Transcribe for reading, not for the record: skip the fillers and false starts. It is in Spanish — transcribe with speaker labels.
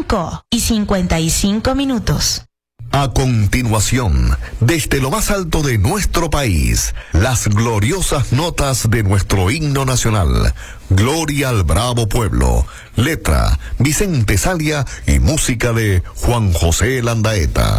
Speaker 1: 5:55.
Speaker 2: A continuación, desde lo más alto de nuestro país, las gloriosas notas de nuestro himno nacional, Gloria al Bravo Pueblo, letra Vicente Salia y música de Juan José Landaeta.